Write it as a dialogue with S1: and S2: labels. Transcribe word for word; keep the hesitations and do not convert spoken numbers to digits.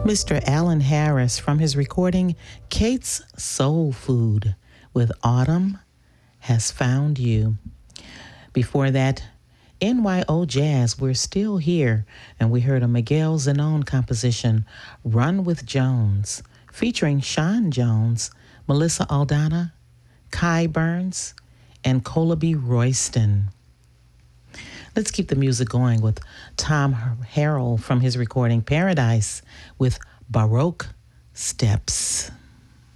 S1: Mister Alan Harris from his recording Kate's Soul Food with Autumn Has Found You. Before that, N Y O Jazz, We're Still Here, and we heard a Miguel Zenón composition, Run with Jones, featuring Sean Jones, Melissa Aldana, Kai Burns, and Colaby Royston. Let's keep the music going with Tom Harrell from his recording Paradise with Baroque Steps.